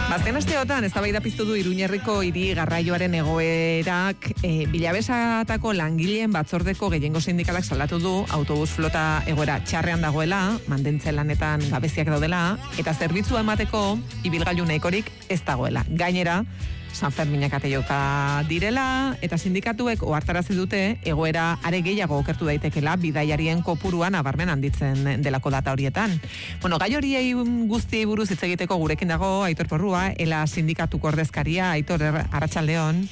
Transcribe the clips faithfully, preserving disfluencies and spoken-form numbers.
Azken asteotan eztabaida piztu du Iruñerriko hiri garraioaren egoerak. E, Bilabesatako langileen batzordeko gehiengo sindikalak salatu du autobus flota egoera txarrean dagoela, mantentzen lanetan gabeziak daudela, eta zerbitzua emateko ibilgailu nahikorik ez dagoela. Gainera, San Ferminak ateioka direla, eta sindikatuek ohartarazi dute egoera are gehiago okertu daitekela bidaiarien kopuruan nabarmen handitzen delako data horietan. Bueno, gai horiei guztiei buruz hitz egiteko gurekin dago Aitor Porrua, ela sindikatuko ordezkaria. Aitor, arratsaldeon.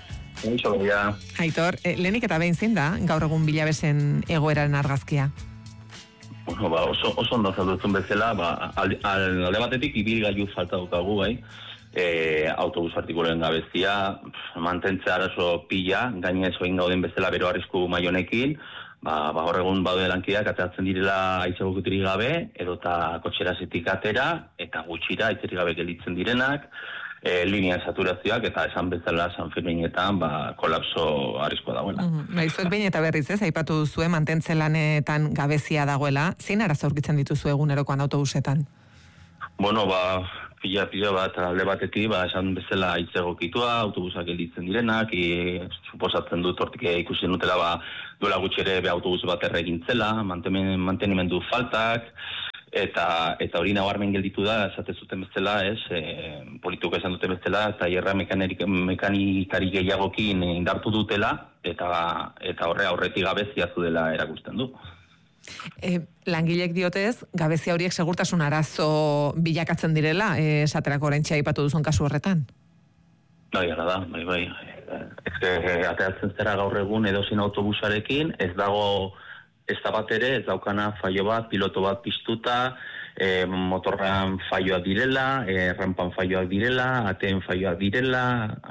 Aitor, eh, lehenik eta behin zein da gaur egun Bilabesen egoeraren argazkia? Bueno, ba, oso, oso ondo zalduzun bezala, ba, alde, alde batetik ibilgailu falta dukagu, bai? E, autobus partikulen gabezia, mantentzea arazo pila, gainez oin gauden bezala bero arrisku maionekin, ba, ba hor egun baude lankideak ateratzen direla aitzegokutirik gabe, edota kotxerasetik atera, eta gutxira aitzerik gabe gelditzen direnak, e, linea saturazioak, eta esan bezala San Ferminetan, ba, kolapso arriskoa dagoela. Mm, Baizuek behin eta berriz ez, aipatu duzue mantentzen lanetan gabezia dagoela, zein arazo aurkitzen dituzu egunerokoan autobusetan? Bueno, ba, pila, pila bat, alde batetik, ba, esan bezala aitzegokitua, autobusak gelditzen direnak, e, suposatzen dut hortik ikusi nutela, ba, duela gutxere be autobus bat erregintzela, mantenimendu faltak, eta eta hori nabarmen gelditu da, esate zuten bezala, ez, e, politiko esan duten bezala, eta hierra mekanikari gehiagokin indartu dutela, eta eta horre aurretik gabezia dela erakusten du. E, langilek diotez, gabezia horiek segurtasun arazo bilakatzen direla, e, esaterako oraintxe aipatu duzun kasu horretan? Bai, gara da, bai, bai. Ez que ateratzen zera gaur egun edozein autobusarekin, ez dago ez da bat ere, ez daukana fallo bat, piloto bat piztuta, e, motorran falloak direla, e, rampan falloak direla, ateen falloak direla,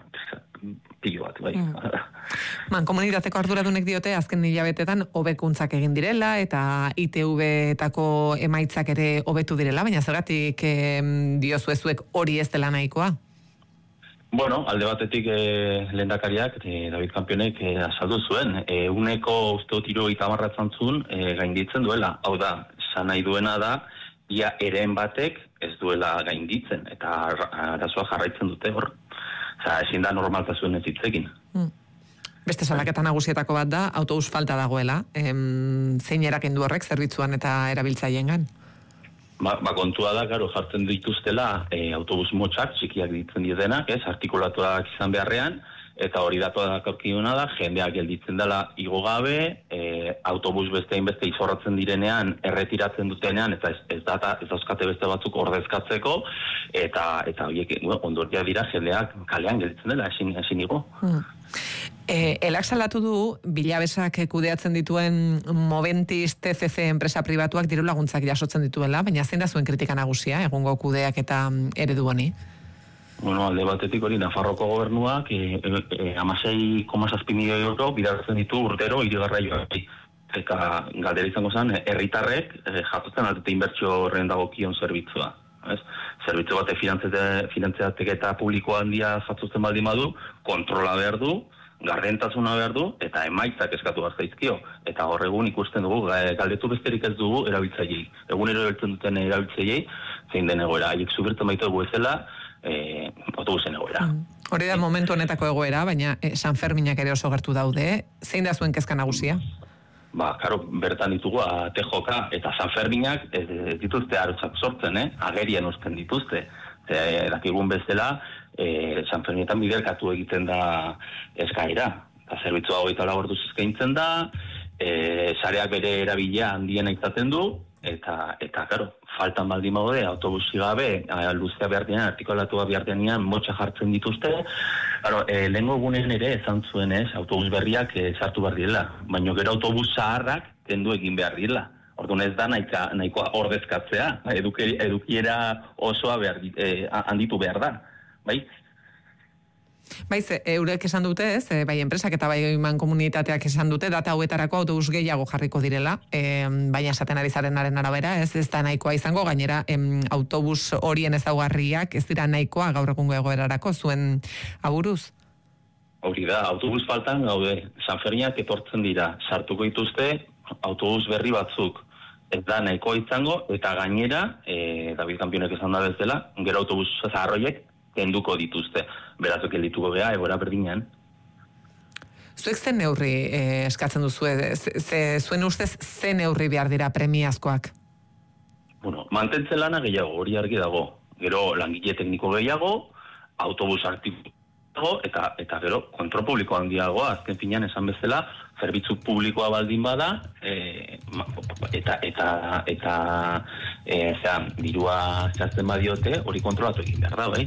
pilo bat, bai. Mm. Man, komunitateko arduradunek diote azken hilabetetan hobekuntzak egin direla eta I T V-etako emaitzak ere hobetu direla, baina zergatik eh, diozu ezuek hori ez dela nahikoa? Bueno, alde batetik eh, lehendakariak, eh, David Kampionek eh, azaldu zuen, eh, uneko uste tiro itamarratzen zuen eh, gainditzen duela. Hau da, esan nahi duena da, ia eren batek ez duela gainditzen, eta arazoa jarraitzen dute hor. Osa, ezin da normaltasun ez hitzekin. Hmm. Beste salaketa nagusietako bat da, autobus falta dagoela. Em, zein erakendu horrek zerbitzuan eta erabiltzaiengan? Ba, ba kontua da, garo, jartzen dituztela e, autobus motxak, txikiak ditzen dietenak, ez, artikulatuak izan beharrean, eta hori datua dakorkiuna da, jendeak gelditzen dela igo gabe, e, autobus bestein beste izorratzen direnean, erretiratzen dutenean, eta ez, ez, data, ez dauzkate beste batzuk ordezkatzeko, eta eta horiek bueno, ondorria dira jendeak kalean gelditzen dela, esin, esin igo. Hmm. E, elak salatu du, Bilabesak kudeatzen dituen Moventis T C C enpresa pribatuak diru laguntzak jasotzen dituela, baina zein da zuen kritika nagusia, egungo kudeak eta eredu honi? Bueno, alde batetik hori Nafarroko gobernuak e, e, e, amasei koma zazpi milioi euro bidaratzen ditu urtero hirigarraioak. Eta galdera izango zen, herritarrek e, jatutzen altete inbertsio horren dagokion zerbitzua. Ez? Zerbitzu bate finantziatek eta publiko handia jatzuzten baldin badu, kontrola behar du, gardentasuna behar du, eta emaitzak eskatu behar zaizkio. Eta hor egun ikusten dugu, galdetu besterik ez dugu erabiltzaileei. Egunero erabiltzen duten erabiltzaileei, zein den egoera. Haiek subirtzen baitu dugu ezela, e, autobusen egoera. Mm. Hori da momentu honetako egoera, baina e, San Ferminak ere oso gertu daude. Zein da zuen kezka nagusia? Ba, karo, bertan ditugu T J K eta San Ferminak ez, ez dituzte arotsak sortzen, eh? Agerian uzten dituzte. Ze, dakigun bezala, e, San Ferminetan biderkatu egiten da eskaera. Eta zerbitzua hogeita lau orduz eskaintzen da, e, sareak bere erabilia handiena izaten du, eta, eta karo, faltan baldin baude, autobusi gabe, luzea behar denean, artikulatua behar denean, motxa jartzen dituzte. Claro, e, lehengo egunen ere esan zuen ez, autobus berriak e, sartu behar direla, baina gero autobus zaharrak kendu egin behar direla. Orduan ez da nahika, nahikoa ordezkatzea, eduki, edukiera osoa behar, e, handitu behar da, bai? Baiz, eurek esan dute ez, bai enpresak eta bai mankomunitateak esan dute, data hauetarako autobus gehiago jarriko direla, e, baina esaten ari zarenaren arabera, ez, ez da nahikoa izango, gainera em, autobus horien ezaugarriak ez dira nahikoa gaur egungo egoerarako, zuen aburuz? Hori da, autobus faltan gaude, San Ferminak etortzen dira, sartuko dituzte autobus berri batzuk, ez da nahikoa izango, eta gainera, e, David Kampionek esan da bezala, gero autobus zaharroiek kenduko dituzte. Berazok elituko geha, egoera berdinean. Zuek zen neurri eh, eskatzen duzu, ze, ze, zuen ustez zen neurri behar dira premiazkoak? Bueno, mantentzen lana gehiago, hori argi dago. Gero langile tekniko gehiago, autobus aktibo eta eta gero kontrol publiko handiagoa, azken finean esan bezala, zerbitzu publikoa baldin bada, e, eta eta eta eh zea, dirua txasten badiote, hori kontrolatu egin behar da, bai.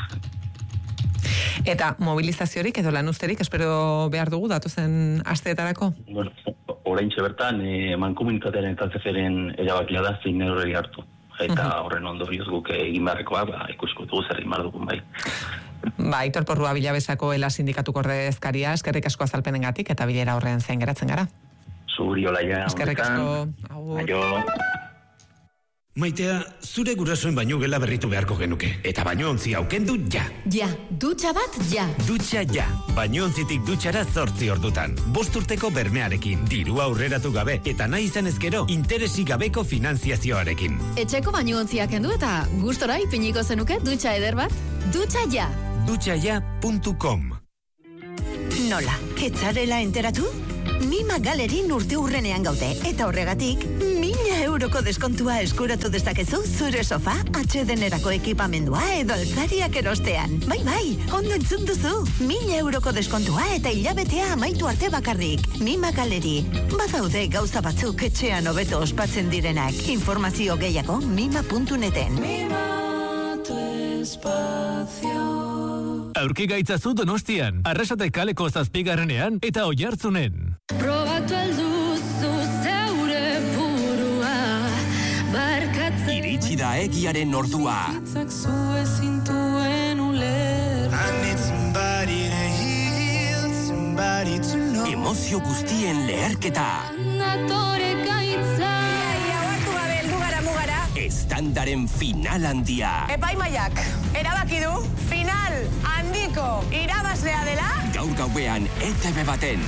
Eta mobilizaziorik edo lanuzterik espero behar dugu datozen asteetarako? Bueno, oraintxe bertan eh mankomunitatearen eta zeferen erabakia da zein neurri hartu. Eta horren ondorioz guk egin beharrekoa, ba, ikusko dugu zer egin behar dugun bai. Ba, Aitor Porrua Bilabesako Ela sindikatuko ordezkaria, eskerrik asko azalpenengatik eta bilera horren zein geratzen gara. Zuri olaia. Eskerrik asko. Aio. Maitea, zure gurasoen baino gela berritu beharko genuke. Eta baino ontzi aukendu ja. Ja, dutxa bat ja. Dutxa ja. Baino ontzitik dutxara zortzi ordutan. Bost urteko bermearekin, dirua aurreratu gabe, eta nahi izan ezkero, interesi gabeko finanziazioarekin. Etxeko baino ontziak kendu eta gustora ipiniko zenuke dutxa eder bat? Dutxa ja. dutxa ja puntu com. Nola, etzarela enteratu? Mima Galerin urte urrenean gaude, eta horregatik, mila euroko deskontua eskuratu dezakezu zure sofa, atsedenerako ekipamendua edo altzariak erostean. Bai, bai, ondo entzun duzu. Mila euroko deskontua eta hilabetea amaitu arte bakarrik. Mima Galeri, badaude gauza batzuk etxean hobeto ospatzen direnak. Informazio gehiago mima puntu neten. Mima tu espacio. Aurki gaitzazu Donostian, Arrasate kaleko zazpigarrenean eta Oiartzunen. Probatu alduzu zeure burua, barkatzen. Iritsi da egiaren ordua. Hitzak zu ezintuen uler. I need somebody to heal, somebody to know. Emozio guztien leherketa. Natore gaitza. Ia, oartu gabe, heldu gara mugara. Estandaren final handia. Epaimaiak, erabaki du, final handiko irabazlea dela. Gaur gauean E T B baten.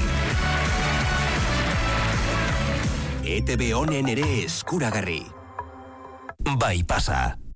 E T B honen ere eskuragarri. Bai pasa.